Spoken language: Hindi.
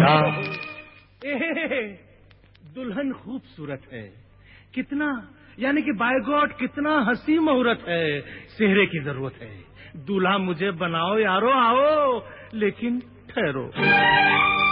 क्या? दुल्हन खूबसूरत है, कितना, यानी कि बाय गॉड कितना हंसी मुहूर्त है। सेहरे की जरूरत है, दूल्हा मुझे बनाओ यारो, आओ, लेकिन ठहरो।